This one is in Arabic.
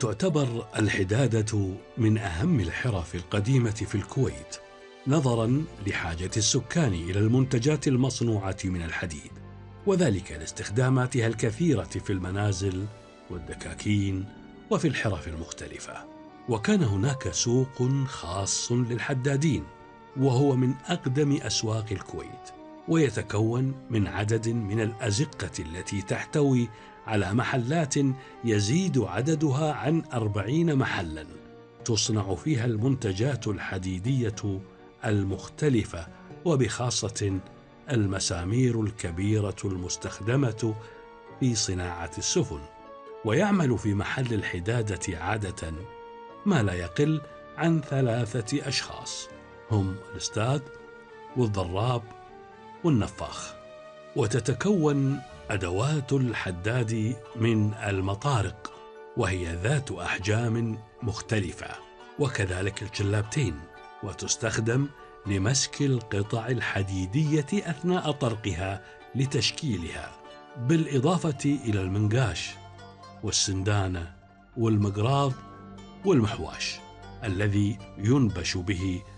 تعتبر الحدادة من أهم الحرف القديمة في الكويت، نظراً لحاجة السكان إلى المنتجات المصنوعة من الحديد، وذلك لاستخداماتها الكثيرة في المنازل والدكاكين وفي الحرف المختلفة. وكان هناك سوق خاص للحدادين، وهو من أقدم أسواق الكويت، ويتكون من عدد من الأزقة التي تحتوي على محلات يزيد عددها عن 40 محلاً تصنع فيها المنتجات الحديدية المختلفة، وبخاصة المسامير الكبيرة المستخدمة في صناعة السفن. ويعمل في محل الحدادة عادة ما لا يقل عن 3 أشخاص، هم الأستاذ والضراب والنفاخ. وتتكون أدوات الحداد من المطارق، وهي ذات أحجام مختلفة، وكذلك الجلابتين، وتستخدم لمسك القطع الحديدية أثناء طرقها لتشكيلها، بالإضافة إلى المنقاش والسندانة والمقراض والمحواش الذي ينبش به